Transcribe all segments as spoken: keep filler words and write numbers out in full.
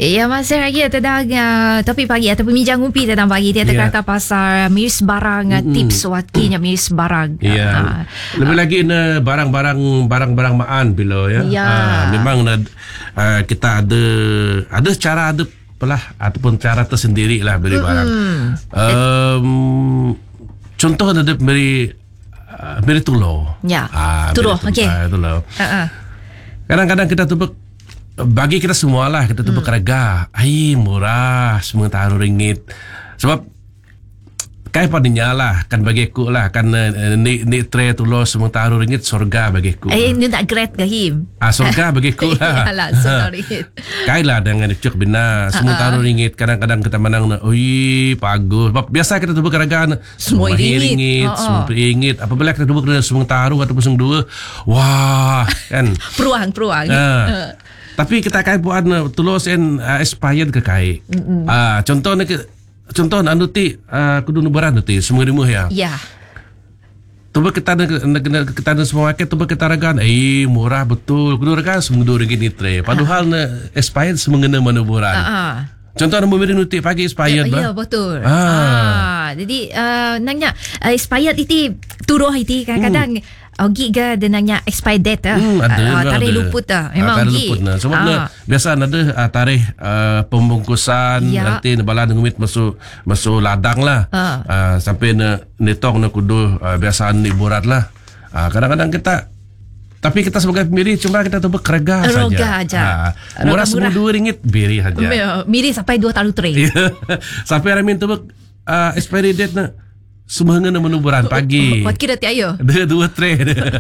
Ya, masih lagi tentang uh, topik pagi atau pembincang ngumpi tentang pagi dia yeah. kata pasal miris barang, mm-hmm. tips wakinya miris barang. Ya. Yeah. Uh, Lebih uh, lagi ne barang-barang barang-barang maan bila ya. Yeah. Uh, memang uh, kita ada ada cara ada pelah ataupun cara tersendiri lah beri barang. Mm-hmm. Um, contoh ada beri uh, beri tulo. Ya. Yeah. Uh, tulo. Okey. Uh, tulo. Uh-uh. Kadang-kadang kita tu bagi kita semua lah kita tu hmm. berkerja ai murah sementara ringgit sebab kai padinya lah kan bagi aku lah kan uh, ni ni tray tu lo sementara ringgit surga bagi aku eh ni tak great gahim ah surga bagi aku lah yalah surga ringgit kai lah dengan cuk bina sementara uh-huh. ringgit kadang-kadang kita menang oi bagus sebab biasa kita tu berkerja semua ringgit semua ringgit apabila kita tu berkerja sementara ataupun dua wah kan peruang peruang uh. Tapi kita akan buat tulos and uh, expired ke kai. Mm-hmm. Uh, contohnya ke, contoh anu ti uh, kudu nubaran ti semua rumah ya. Ya. Tuba kita ada kita ada semua market tuba kita ragan eh murah betul kudu ragan semua dua ringgit ni tre. Padahal na expired semengena manuburan. Uh-huh. Contoh nak memberi nuti pagi expired ya, ya betul. Ah. ah jadi uh, nanya uh, expired itu turuh itu kadang-kadang hmm. Ogi ga denangnya expired date ah. Hmm, ada, uh, tarikh luput ah. Memang ogi. Nah, sebab ah. biasa ada uh, tarikh uh, pembungkusan ya. Nanti bala ngumit masuk masuk ladang lah. Ah. Uh, sampai ne netong ne kudu uh, biasa liburan lah. Uh, kadang-kadang kita tapi kita sebagai pemilih cuma kita tu bekerja saja. Roga aja. Uh, murah semua dua ringgit beri saja. Miri sampai dua talu tray. Sampai ramin tu uh, expiry date na semua ngena menuburan pagi. Buat kira tiayo. Dua dua tray.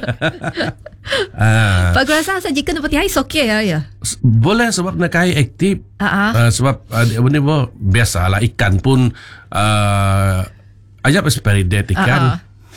Ah. Pak rasa asa jika dapat hai okey ya ya. Boleh sebab nak kai aktif. Uh-huh. Uh, sebab uh, ini bo biasalah ikan pun uh, ajak expiry date ikan. Uh-huh.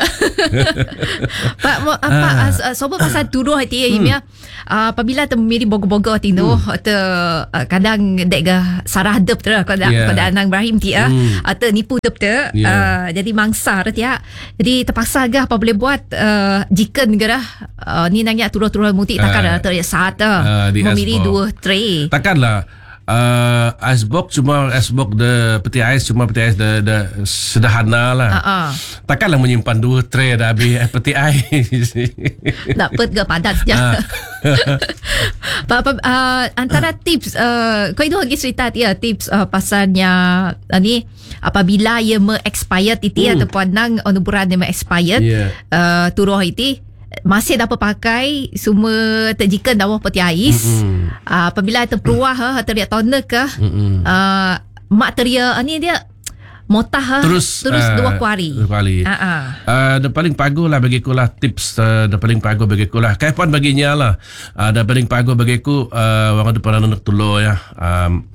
Pak apa ah. sobat pasal turuh hati hmm. ya. Apabila temiri bogo-bogo tino hmm. atau uh, kadang dega sarah dep tu pada yeah. pada Anang Ibrahim dia hmm. atau nipu dep tu yeah. uh, jadi mangsa dia. Jadi terpaksa gah apa boleh buat uh, jika negara uh, ni nanya turuh-turuh muti takkan uh, atau saat uh, memilih dua tray. Takkanlah Uh, icebox cuma icebox de peti ais cuma peti ais de, de sederhana lah. Uh-uh. Takkanlah menyimpan dua tray dah habis peti ais. Dapat ke padat saja. uh. uh, antara tips uh, kau itu lagi cerita dia tips uh, pasalnya uh, ni apabila ia me-expired itu uh. ataupun nang onuburan dia me-expired yeah. uh, turuh itu masih dapat pakai semua terjikan dalam peti ais. Mm-hmm. Uh, apabila terperuah ha teriak toner ke mm-hmm. uh, mak teriak ni dia motah terus terus uh, dua kuari. Dua kuari. Uh-uh. Uh, dah paling paguh lah bagi aku lah tips uh, dah paling paguh bagi aku lah. Kaipan baginya lah. Uh, dah paling paguh bagi aku uh, orang depan anak tulur ya. Um,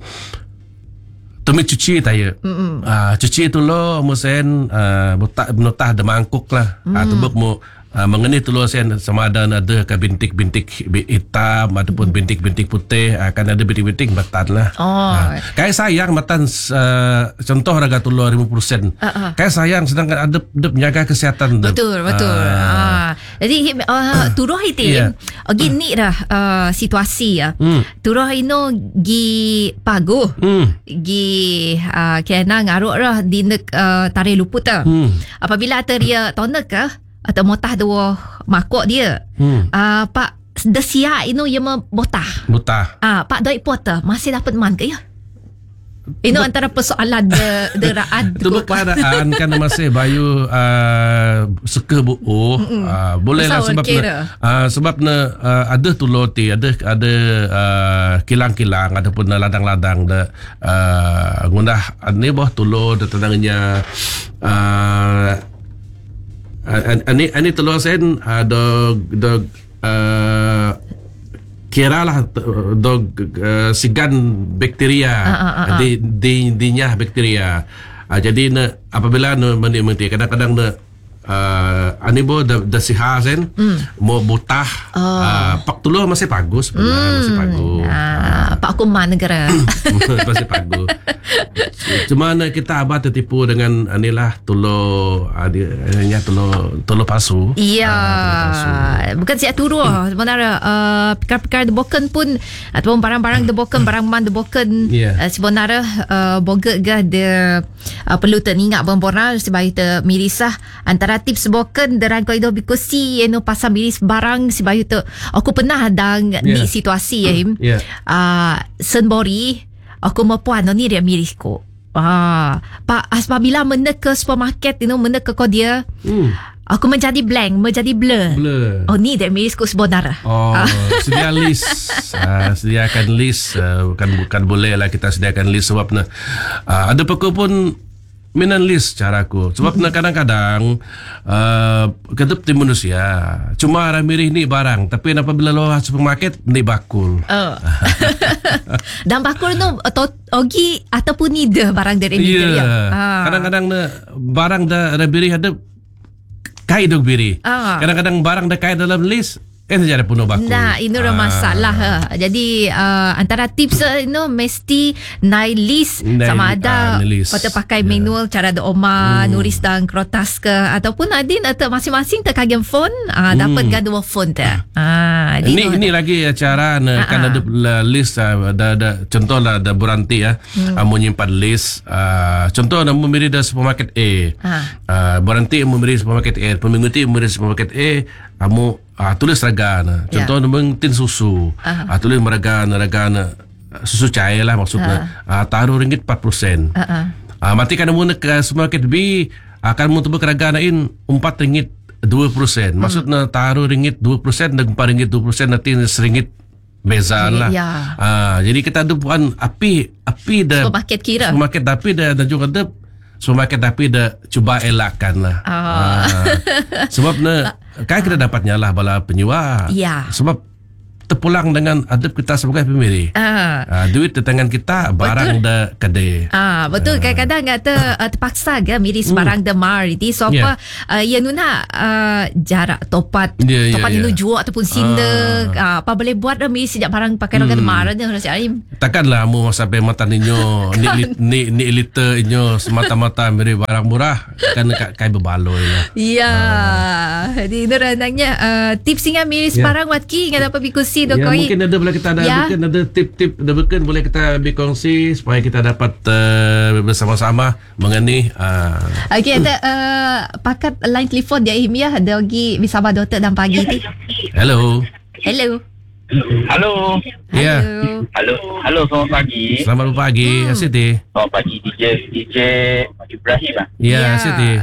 Tumi cuci taya. Mm-hmm. Uh, cuci tu lo musen uh, botak benotah de mangkuk lah. Mm. Uh, tubuk mu Uh, mengenai telur sen sama ada ada ke bintik-bintik hitam ataupun bintik-bintik putih akan ada bintik-bintik batan lah. Oh. Uh, kayak sayang batan uh, contoh harga telur lima puluh sen. Uh-huh. Kayak sayang sedangkan ada ada menjaga kesihatan. Betul dep. betul. Uh. Uh. Jadi uh, turuh itu yeah. gini dah uh, situasi ya. Mm. Turuh ino gi pagu. Mm. Gi uh, kena ngaruh lah di uh, tarikh luput ah. Mm. Apabila teria toner ke atau motah dua makok dia. Hmm. Uh, Pak desia ino yang botah. Botah. Ah, uh, Pak doi pota masih dapat man ke ya? Ino antara persoalan de de raad. Itu keadaan kan masih bayu uh, suka bu oh uh, boleh lah sebab uh, sebab na uh, ada tuloti ada ada uh, kilang-kilang ataupun ladang-ladang de uh, ngundah ni boh tulur de tenangnya uh, Ani ani telur sen ada dog kira lah dog uh, sigan bakteria uh, uh, uh, di di dinya bakteria uh, jadi ne, apabila ne menti kadang-kadang ne uh, ani bo da, da siha sen mm. mau butah oh. uh, pak telur masih bagus mm. masih bagus uh, uh, pak kuman negara masih bagus Cuma mana kita abah tertipu dengan inilah tulo adanya tulo tulo palsu. Iya. Ah, Bukan siap turu sebenarnya uh, perkara-perkara deboken pun ataupun barang-barang deboken, barang man deboken Yeah. uh, sebenarnya uh, boga gah de uh, perlu teringat berbora sebagai te mirisah antara tips boken derang ko ido bikusi eno pasal miris barang sebagai te aku pernah dang Yeah. ni situasi ya him. Yeah. Uh, senbori aku mapuan ni dia miris ko. Ah, pak apabila menda ke supermarket, you know, menda ke kau dia, Hmm. aku menjadi blank, menjadi blur. Blur. Oh ni dia mirisku sebenarnya. Oh, sedia list. Uh, sediakan list. Uh, bukan bukan boleh lah kita sediakan list sebab na, uh, ada pokok pun minan list caraku. Sebab na kadang-kadang uh, ketup tim manusia. Cuma orang mirih ni barang. Tapi apabila lo supermarket, ni bakul. Oh. Dan bakul tu atau ogi ataupun ni dah barang dari ni Ya. dia. Kadang-kadang na, barang dah ada mirih ada kai dog biri. Ah. Kadang-kadang barang dah kai dalam list. Kan saja ada puno bakul. Nah, ini ah. masalah. Ha. Jadi uh, antara tips uh, you know, mesti naik list Naik, sama ada ah, list. pada pakai Yeah. manual cara ada oma Hmm. nulis dan kertas ke ataupun adin atau masing-masing terkagem phone uh, dapat Hmm. gaduh phone tu. Ah, Ini ini lagi cara Ah, na, kan ah. ada la- list ah, ada ada contoh lah ada beranti ya hmm. uh, menyimpan list uh, contoh nak memilih dari supermarket A Ah. uh, beranti memilih supermarket A pemingguti memilih supermarket A kamu uh, tulis raga na contoh Ya. yeah. tin susu uh, tulis meraga na raga na susu cair lah maksudnya uh, taruh ringgit empat puluh sen Uh, uh. uh, mati kan mu ke supermarket B akan mu tu keraga nain empat ringgit dua puluh sen. Maksudnya taruh ringgit dua puluh sen dan empat ringgit dua puluh sen nanti seringgit beza lah. Ya. Ah, jadi kita ada bukan api api dah Supermarket kira. supermarket tapi dah dan juga dah supermarket tapi dah cuba elakkan lah. Ah. Ah. Sebab na kan kita dapatnya lah bala penyewa. Ya. Sebab terpulang dengan adab kita sebagai pemilih. Ah. Ah, duit di tangan kita, barang dah kedai. Ah, betul. Kadang-kadang kata uh, terpaksa ke miris barang demar itu so apa uh, ya nuna uh, jarak topat Ya, ya, topat ya. ini jual ataupun sinde ah. apa boleh buat dah miris sejak barang pakai orang demar dia rasa alim. Takkanlah mu sampai mata ninyo ni li- ni ni liter inyo semata-mata beri barang murah kan kai berbaloi lah. Ya. Jadi itu renangnya uh, tips singa miris Ya. barang watki ngada apa bikusi Ya, dokoi. mungkin ada boleh kita ada Ya. mungkin ada tip-tip ada mungkin boleh kita berkongsi supaya kita dapat uh, bersama-sama mengenai uh, Okey, ada uh, pakat line telefon dia Im ya, ada lagi bersama doktor dan pagi ni. hello. Hello. Halo. Ya. Hello. Halo. Halo, selamat pagi. Selamat pagi, Hmm. Siti. Selamat pagi D J D J Ibrahim ah. Ya, Ya. Siti.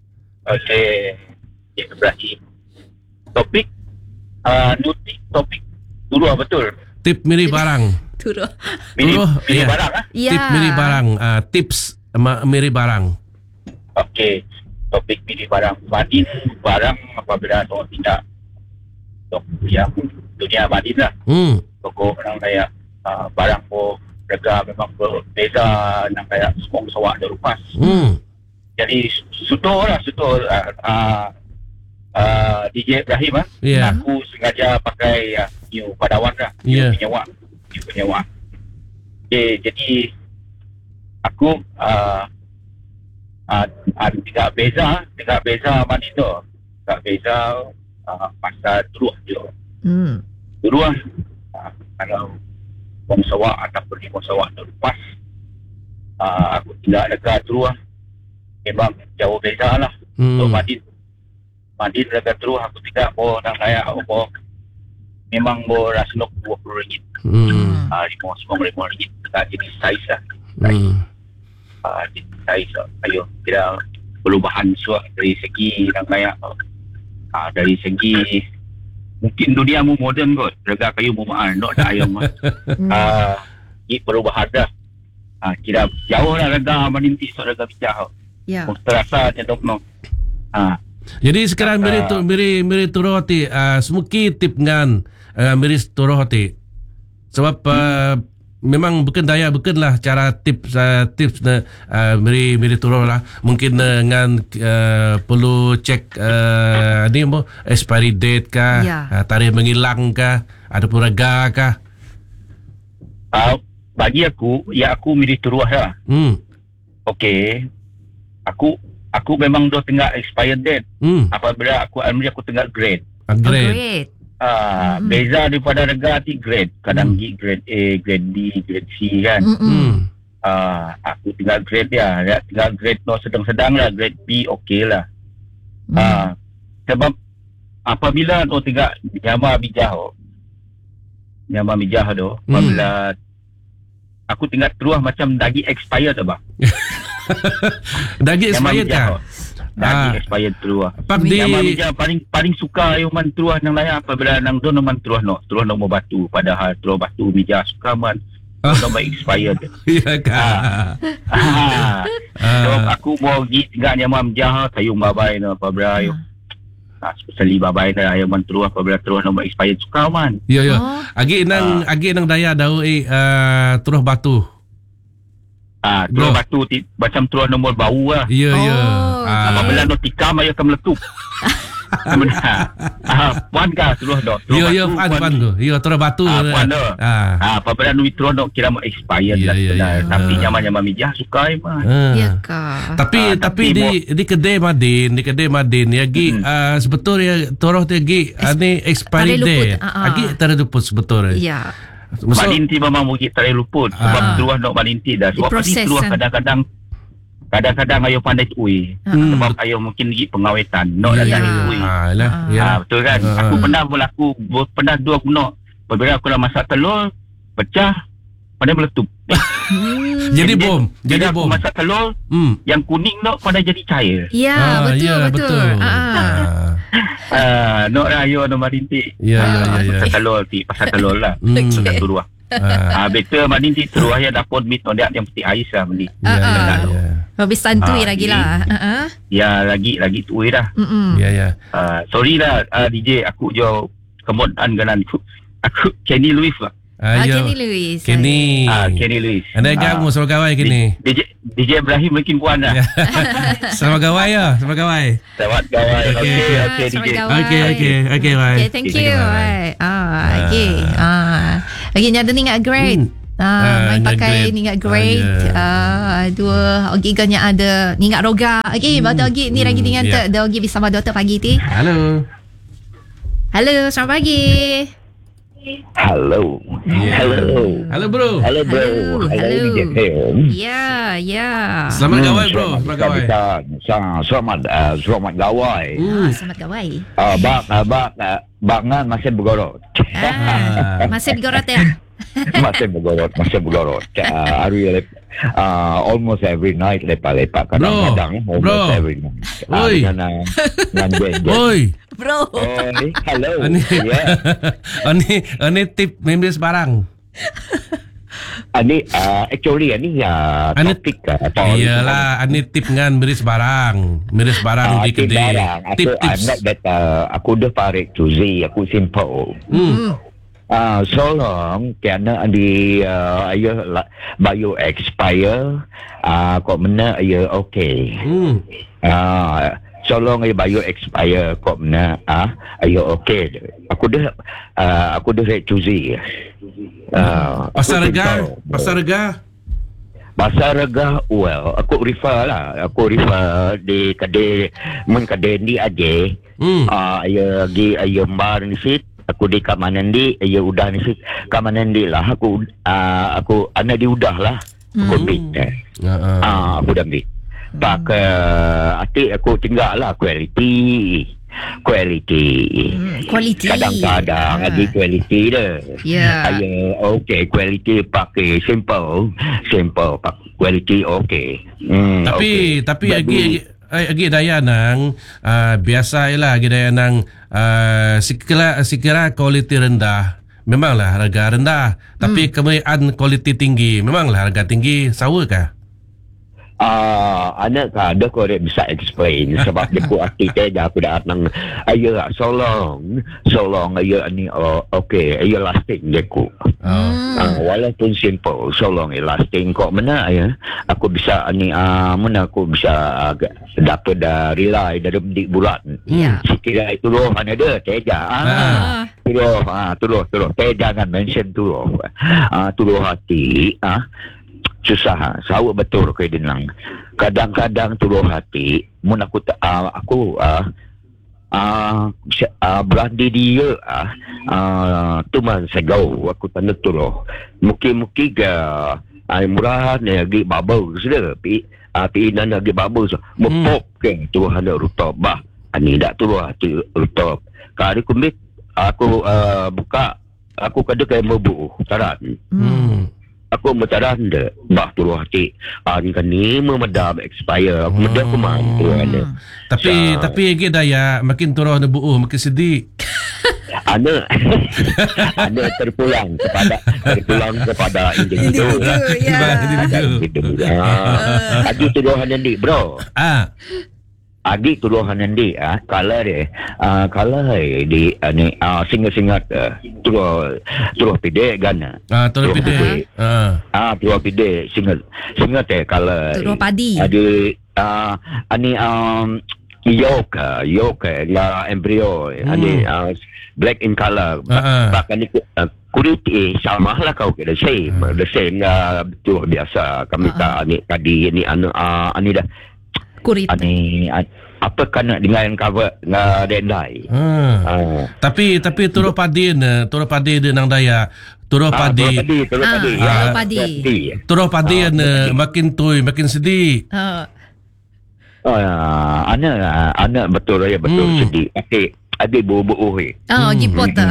Okey. D J Ibrahim. Topik uh, nutik topik dulu ah betul. Tip milih barang. Turu. Pilih, Dulu, pilih ya. barang ah. Ya. Tip milih barang, uh, tips ma- milih barang. Okey. Topik pilih barang. Banding barang apabila orang tidak dok yang dunia banding lah. Hmm. Toko orang kayak uh, barang pun harga memang berbeza nak kayak semua pesawat ada rupas. Hmm. Jadi suto lah suto uh, uh, uh, D J Ibrahim ah. Ya. Aku sengaja pakai uh, new padawan lah. New Ya. penyewa. New penyewa. Okay, jadi aku uh, uh, uh, tidak beza, tidak beza mana tu. Tidak beza uh, masa dulu je. Hmm. Dulu lah. Uh, kalau orang sawak ataupun orang sawak terlepas, uh, aku tidak dekat dulu lah. Memang jauh beza lah. Hmm. So Madin Madin dekat terus aku tidak boleh nak layak apa. Memang boleh raslok dua puluh ringgit. Hmm. Ah, lima sembilan lima ringgit dekat jenis saiz lah. Hmm. Ah, jenis saiz lah. Ayo, tidak perubahan suat dari segi nak layak. Ah, dari segi mungkin dunia mu moden kot. Harga kayu mu mahal. Nak ada ayam. Ah, ini perubahan dah. Ah, kira jauh lah harga meninti soal harga bijak. Ya. Oh, terasa dia dok no. Ah, Jadi sekarang beri tu beri beri turoti uh, semuki tip ngan uh, beri turoti. Sebab uh, memang bukan daya bukan lah cara tips uh, tips na uh, beri beri turun lah. Mungkin uh, ngan uh, perlu cek uh, ni mo expiry date kah, Ya. uh, tarikh menghilang kah, ada pun harga kah. ah, bagi aku, ya aku milih teruah lah. Hmm. okey. Aku aku memang dah tengah expired date. Hmm. Apabila aku alhamdulillah aku tengah grade. Oh, Upgrade. great. Ah, Mm-mm. beza daripada harga ti grade. Kadang Hmm. grade A, grade B, grade C kan. Mm-mm. Hmm. Ah, aku tinggal grade dia. Dia tinggal grade no sedang-sedang lah. Grade B okey lah. Mm. Ah, sebab apabila no tinggal nyama bijah oh. Nyama bijah tu, apabila aku tinggal terus macam daging expired tu bang. Daging Nyama expired bijah, kah? oh. Daging Ah. expired terus. Pak di Nyama bijah paling paling suka ayo man terus nang layak apabila nang don man terus no. Terus no mau batu padahal terus batu bijah suka man. Ah. No mau expired. ya kah? Ah. So Ah. aku mau pergi tinggal nyama bijah tayung babai no apabila ayo. Ah, especially babai dah ayo man terus apabila terus no mau expired suka man. Ya ya. Oh. Agi nang agi nang daya dau eh uh, terus batu. Ah, terus Bro. batu ti, macam terus nombor bau lah. Ya ya. Oh, Ah. okey. Apabila no tikam ayo akan meletup. Benar. Ah, puan kah terus dok. Ya ya fan fan tu. Ya terus batu. Ah, puan tu. Ah. Ah, apabila no terus dok kira mau expired Ya, lah. ya, sebenarnya. ya. Tapi Ah. nyama-nyama mijah suka mah. Ah. Ya kah? Tapi Ah, tapi tapi di di kedai Madin, di kedai Madin ya gi Hmm. uh, sebetulnya toroh dia gi ani expiry tarik luput, date. ah, ah. Agi tarik luput sebetulnya. Ya. Maksud Malinti memang mungkin tarik luput sebab Ah. terus dok malinti dah. Sebab Diproses, malinti terus kan? kadang-kadang kadang-kadang ayo pandai tuai. Hmm. Sebab ayo mungkin pergi pengawetan. No Ya, dah ya. tarik tuai. Ah, lah, Ah. ya. Ah, betul kan? Ah. Aku pernah berlaku ber- pernah dua guna. Apabila aku dah masak telur, pecah, pandai meletup. Hmm. Jadi Bila- bom, Bila jadi aku bom. masak telur, Hmm. yang kuning tu pandai jadi cair. Ya, Ah, betul, ya, betul. Ah. Ah. Ah, nok rayo no marinti. Ya, ya, ya, ya. Pasal telur ti, pasal telur lah. Hmm. Okey. Pasal telur. Ah. Ah, better marinti terus ya dapur mit no dia yang peti ais lah beli. Ya, ya, Ah, ya. Habis santui Ah, lagi ini. lah. Uh-uh. Ya lagi lagi tuai dah. Mm-mm. Ya, ya. Ah, sorry lah ah, D J aku jo kemudian ganan aku. Aku Kenny Lewis lah. Ah, Ayo. Kenny Lewis. Kenny. Ah, Kenny Lewis. Anda ganggu sama kawan kini. D J D J Ibrahim mungkin puan dah. Ya. Sama kawan ya, sama kawan. Selamat kawan. Okey. Okey, Ah, okey D J. selamat kawan. Okey, okey, okey, bye. Okay, thank Okay, you. bye. Right. Ah, Ah. okay. Ah, lagi nyada ni ingat great. Hmm. Ah, Ah, main ingat pakai great. ni ingat great. Ah, ya. Ah, dua ogi ganya ada ni ingat roga. Okay, hmm. ogi ni lagi dengan ya. tak dah ogi bersama doktor pagi ti. Halo. Halo, selamat pagi. Hello. Ya. Hello. Halo bro. Hello, bro. Hello, Hello, hello. D J Phil. Ya, ya. Selamat Hmm, kawan bro, selamat kawan. Selamat, selamat, selamat, uh, selamat gawai. Ah, selamat gawai. Uh, bak, uh, bak, uh, bangan masih bergorot. Ah, masih digorot ya? masih bergorot, masih bergorot. Uh, hari lep, uh, almost every night lepak-lepak. Kadang-kadang Bro, almost bro. every night. Uh, Oi. dengan, uh, dengan jen-jen. Oi. Bro. Oi, hello. Ani. Yeah. Ani ani tip members barang. Ani, uh, actually, ani uh, Ani- topik. Uh, Iyalah, ani tip ngan beris barang. Beris barang Ah, di tip kedai. barang. Aku, Tip I'm tips. not that, uh, aku dah parik to Z, aku simple. Hmm. Ah, so long kerana di uh, ayo la- bio expire ah uh, kok mana ayo okey. Hmm. Ah so long ayo bio expire kok mana ah ayo okey. Aku dah uh, aku dah rate choosy. Ah Pasar aku rega, simple. pasar rega. Pasar rega well aku refer lah. Aku refer di kedai mun kedai ni aje. Hmm. Ah ayo gi ayo bar ni sit. Aku di kamanan di, ya udah ni sih kamanan di lah. Aku, uh, aku anak di udah lah. Aku Hmm. bit, eh. Ah, ah. ah, aku dah bit. Pak, uh, atik aku tinggal lah quality, quality. Hmm, quality. Kadang-kadang Ah. lagi quality dah. Ya. Saya okay quality pakai simple, simple pak quality okay. Hmm, Tapi okay. tapi Jadi- lagi lagi lagi daya nang uh, biasa ialah lagi daya nang uh, sekira sekira kualiti rendah. Memanglah harga rendah, tapi kemudian kualiti tinggi. Memanglah harga tinggi, sama kah? Ah, anak ka ada korek bisa explain sebab dia ku arti dia aku dah nang ayo so long so long ayo ni oh, okay ayo lasting dia ku Oh. ah, walaupun simple so long ayo lasting kok mana ya aku bisa ni ah mana aku bisa uh, dapat dah rely dari di bulan Ya. sekira itu loh mana ada teja ah Ah. tuloh ah tuloh tuloh teh jangan mention tuloh ah tuloh hati ah susah ha. Sawak betul kau denang. Kadang-kadang turun hati, mun aku ta, uh, aku ah uh, uh, uh, berandi dia ah uh, tu man segau aku tanda turun. Mungkin-mungkin ga ai murah ni lagi babau sudah pi ah pi nan lagi babau so. Mopop ke turun hendak rooftop bah. Ani dak turun hati rooftop. Kali kumbit aku uh, buka aku kada kayak mebu tarat. Hmm. Aku mentaran de bah turun hati. Ah ni kan ni memedam expire. Aku medam ke mana tu ada. Tapi So- tapi lagi daya makin turun ada buuh makin sedih. Ana ana terpulang kepada terpulang kepada individu. ya. Individu. Ah, adi tuduhan nanti bro. Ah. Adi tuduhan nanti ah kalau dia ah kalau di ah, ni ah singa-singa turun turun pide gana. Ah, turun Turun pide. pide. Ah. Ah turun pide singa singa teh kalau Turun padi. Ada ah ani um yolk yolk la embryo Hmm. ada uh, black in color. Ah, ah. Bahkan itu uh, kulit eh, sama lah kau kira same the same uh, tu biasa kami tak ni tadi ni anu uh, ani dah Kurit. ani uh, apa kena dengan cover dengan dendai. Ah. Ah. Tapi tapi turun padi ne, turun padi de nang daya. Turun Ah, padi. turun padi, turun Ah, padi. turun Ya, padi. Turun padi Ah, ne turun makin tui makin sedih. Uh, Ah, anak anak betul ya betul Hmm. sedih. Tapi ada bubuh eh. oh, gipot ah.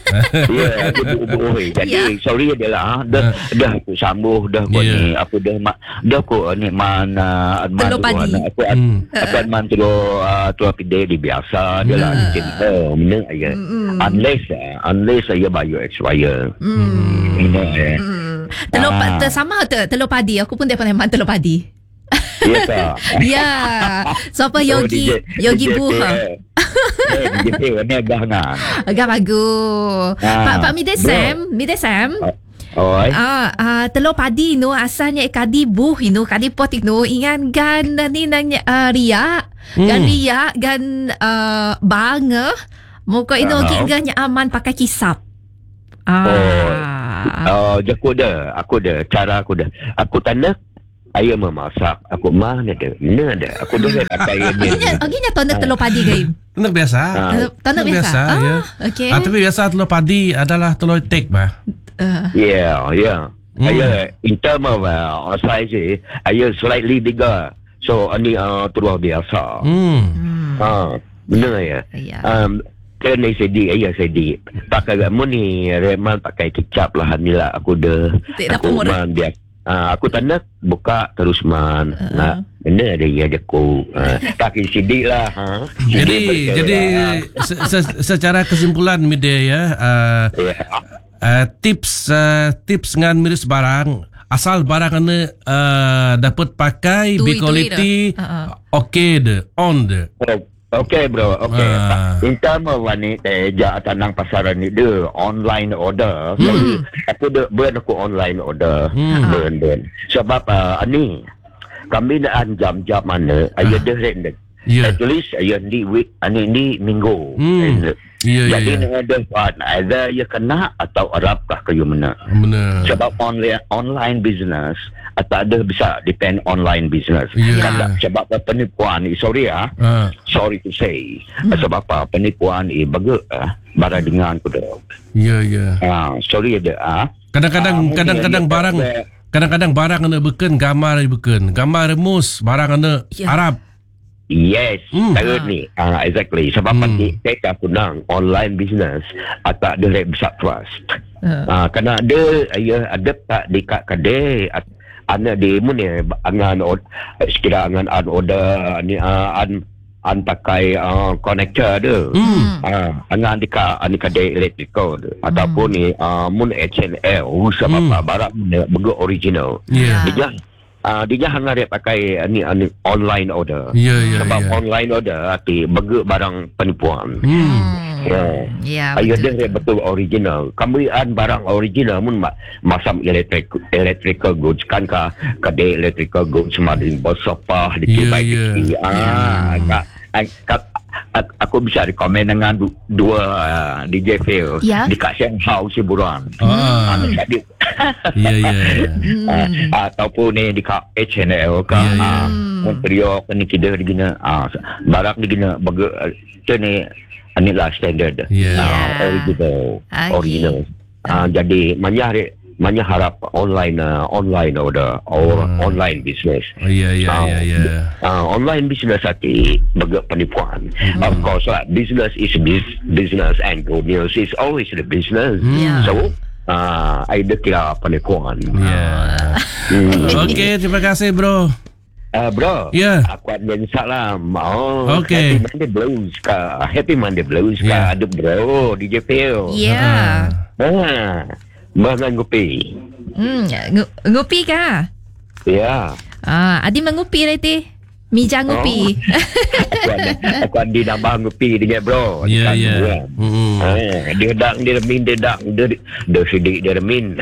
Ya, ada bubuh eh. Jadi Ya. sorry adalah ah, dah dah aku sambuh dah aku Ya. ni apa dah mak dah aku ni mana man Telur padi. aku Hmm. aku man tu tu apa dia di biasa dia lah cinta mana ya. Mm-mm. Unless ah, unless saya bio expire. Hmm. Ini eh. Hmm. Telur pa, Ah. te, sama te, telur padi. Aku pun dia pernah makan telur padi. Ya tak? Ya. Siapa Oh, Yogi? D J Yogi D J Buha. Eh, D J warna gangan. Agak bagus. Ah, Pak Pak Midai bro. Sam, Midai Sam. Oi. Ah, ah, telur padi no asalnya kadi buh ino kadi pot ino ingan gan ni nanya uh, ria gan Hmm. ria gan uh, banga muka ino Ah. uh-huh. aman pakai kisap. Ah. Oh, aku dah, aku dah, cara aku dah. Aku tanda ayam memasak. Aku mana ada, mana ada. Aku dah pakai ini. Ginya, ginya tanda telur padi game. Tanda biasa. Ah. Tanda, tanda biasa. ya. Ah, okey. Ah, tapi biasa telur padi adalah telur tek bah. Uh, Yeah, yeah. Hmm. Ayah, in term of uh, size, eh, ayah slightly bigger. So, ini uh, terus biasa. Hmm. hmm. Ah, benar ya. Ya. Um, kena sedih, ayah sedih. Pakai kamu ni, Reman pakai kicap lah. Ni lah, aku dah. Tak Aku apa murah. man biasa. Ah, aku tanda buka terus man. Uh-uh. Nah, benar ada ya aku. Ah, pakai sidik lah. Ha? Jadi Sidik jadi betul se, se, secara kesimpulan media ya uh, lah. Ya. uh, tips uh, tips ngan miris barang asal barang ane uh, dapat pakai Tui- be quality tui dah. Uh-uh. okay de on de. Oh, okay bro, okay. Ah. In term of ni, eh, ja tanang pasaran ni, dia online order. Hmm. Jadi, aku dah, burn aku online order. Hmm. Burn, burn. Sebab, uh, ni, kami nak jam-jam mana, ayah dah random. Ya. At least, ayah ni, week, ni, ni minggu. Hmm. Ya ya Jadi, ya. nak ada buat, either ia kena atau Arabkah kayu mana. Benar. Sebab online online business atau ada bisa depend online business. Ya. Kalau sebab penipuan ni sorry ah, Ah. sorry to say. Sebab apa penipuan ni bagus ah barang dengan aku dah. Ya ya. Ah sorry ada ah. Kadang-kadang Ah, kadang-kadang mungkin barang dia- kadang-kadang barang ane beken gambar ane beken. Gambar remus barang ane Ya. Arab. Yes, Hmm. hmm. ni ah exactly. Sebab Hmm. hmm. kita aku nang online business atau ada besar trust. Uh. Ah kerana ada ya ada tak di kat kedai at- ana di mun ni angan od- sekira angan an order ni uh, an an pakai uh, connector dia. Hmm. Ah angan di ka an kedai electrical dia. Ataupun ni uh, mun H and L sebab Hmm. apa barang ni bego original. Ya. Dia ah dia jangan dia pakai uh, ni, uh, ni online order. Ya ya Sebab ya. online order arti bego barang penipuan. Hmm. Ya. Ya. Ayah betul. dia betul original. Kami an barang original mun ma- masam elektrik electrical goods kan ka kedai electrical goods semakin bersepah di Ya, Dubai. ya. Ah, ka, ka, aku, aku bisa rekomen dengan du, dua uh, D J Phil Ya. dekat Shanghai Siburan. Ah. Uh, jadi, Ya, ya. ya. uh, ataupun ni dekat H and L ke Ya, ya. uh, Montreal ke ni kita ni gina uh, barak ni gina baga tu ni ni lah standard. Ya. Uh, original. Okay. Original. Uh, jadi banyak hari banyak harap online uh, online order or Hmm. online business. Oh, ya, ya, ya, ya. Uh, online business hati baga penipuan. Hmm. Of course lah, business is bus- business and good news is always the business. Yeah. So, uh, ada kira penipuan. Ya. Hmm. Okey, terima kasih bro. Uh, bro, Ya. aku ada salam. Oh, Okey. Happy Monday Blues ka. Happy Monday Blues ka. Ya. Ada bro, D J Phil. Ya. Ah, mana ngopi? Hmm, ng- ngupi ka? Ya. Ah, adi mengupi reti. Mija ngupi. Aku ada, aku ada nambah ngopi dengan bro. Ya, Dekat ya. dua. Hmm. Ah, dia dak dia remin dia dak dia dia sedih dia remin.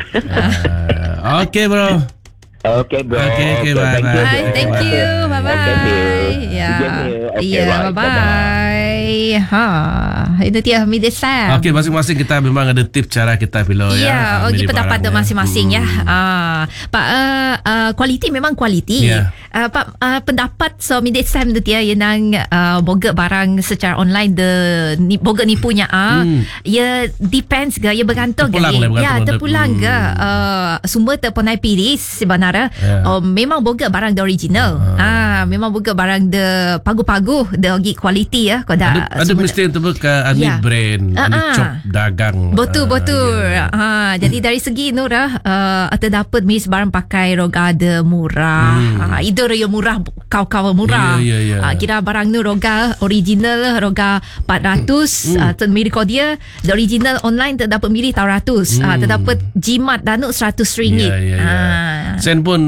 Ah, Okey bro. Okay bro. Okay, okay, bye, thank you, bye. Hai, bro. thank you. Bye bye. Okay, Phil. Ya. Okay, Ya, right. bye bye. Ha, itu dia Midday Sam. Okey, masing-masing kita memang ada tip cara kita pilih ya. Ya, Ah, bagi milih pendapat barang, dia ya. masing-masing ya. Hmm. Ah, Pak, uh, uh, kualiti memang kualiti. Ya. Uh, Pak, uh, pendapat so Midday Sam tu dia yang uh, boga barang secara online de ni, boga nipunya ah. Hmm. Ya depends ke, ya bergantung ke. Terpulang lah, bergantung Ya, pada- terpulang ke. Hmm. Uh, sumber terponai pilih sebenarnya. Ya. Oh, memang boga barang the original. Ah, memang boga barang the pagu-pagu, the gi kualiti ya. Kau dah Ada, ada semua- mesti untuk ke ani Ya. brand, Ah, ani ah. cop dagang. Betul Ah, betul. ya. Ha, jadi dari segi Nura uh, ada dapat mis barang pakai roga murah. Hmm. Ha, either yang murah kau-kau murah. Ya, ya, ya. Ha, kira barang nu roga original roga empat ratus Hmm. uh, termiri kau dia the original online terdapat miri tau ratus. Hmm. Ha, terdapat jimat danuk seratus ringgit. Ya, ya, ya. Ha. Sen pun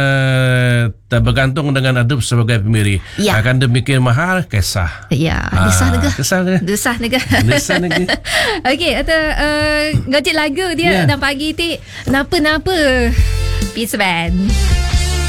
uh, tak bergantung dengan adub sebagai pemiri. Ya. Akan demikian mahal, kesah. Ya, Ah, desah negah. Kesah negah. Desah negah. Desah negah. Okey, atau uh, ngajak lagu dia Ya. dan pagi ti. Napa-napa. Peace band.